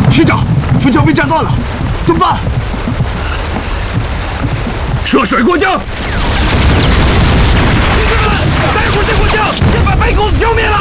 师长，浮桥被炸断了，怎么办？ 涉水过江！同志们，带火箭过江，先把白狗子消灭了！